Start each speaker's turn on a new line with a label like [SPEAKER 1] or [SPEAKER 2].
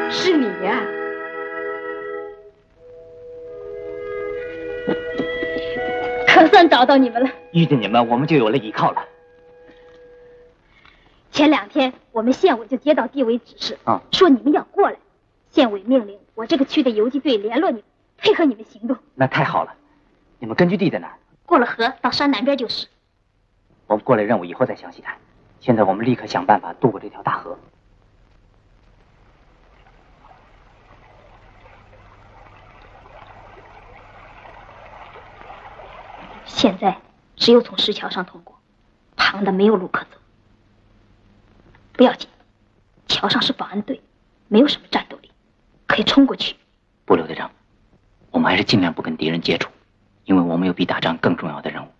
[SPEAKER 1] 是你呀！可算找到你们了。
[SPEAKER 2] 遇见你们，我们就有了依靠了。
[SPEAKER 1] 前2天，我们县委就接到地委指示，说你们要过来。县委命令我这个区的游击队联络你们，配合你们行动。
[SPEAKER 2] 那太好了。你们根据地在哪儿？
[SPEAKER 1] 过了河到山南边就是。
[SPEAKER 2] 我们过来任务以后再详细谈。现在我们立刻想办法渡过这条大河。
[SPEAKER 1] 现在只有从石桥上通过，旁的没有路可走。不要紧，桥上是保安队，没有什么战斗力，可以冲过去。
[SPEAKER 2] 不，刘队长，我们还是尽量不跟敌人接触，因为我们有比打仗更重要的任务。